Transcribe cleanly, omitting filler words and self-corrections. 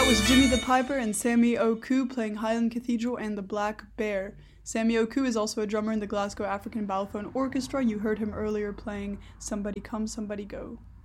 was Jimmy the Piper and Sammy Oku playing Highland Cathedral and the Black Bear. Sammy Oku is also a drummer in the Glasgow African Balfoon Orchestra. You heard him earlier playing Somebody Come, Somebody Go.